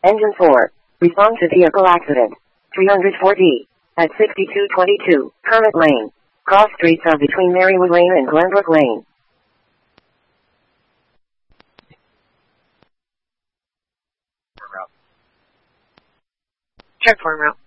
Engine 4. Respond to vehicle accident. 304D. At 6222, Kermit Lane. Cross streets are between Marywood Lane and Glenbrook Lane. Check form route.